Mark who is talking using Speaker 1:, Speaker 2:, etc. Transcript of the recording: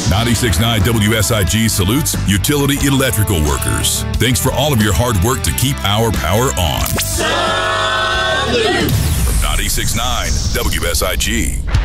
Speaker 1: 96.9 WSIG salutes utility electrical workers. Thanks for all of your hard work to keep our power on. Salute! From 96.9 WSIG.